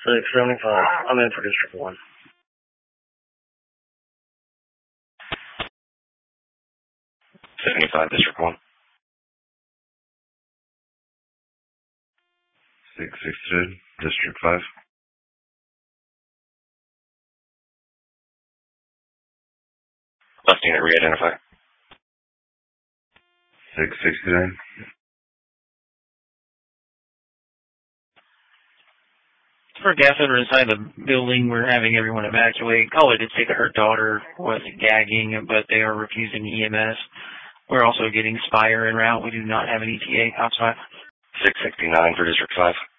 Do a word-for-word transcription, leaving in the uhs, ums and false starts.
six seventy-five. I'm in for District one. seventy-five, District one. six six two, District five. Left unit, re-identify. six sixty-nine. For gas that are inside the building, we're having everyone evacuate. Caller did say that her daughter was gagging, but they are refusing E M S. We're also getting Spire en route. We do not have an E T A outside. six sixty-nine for District five.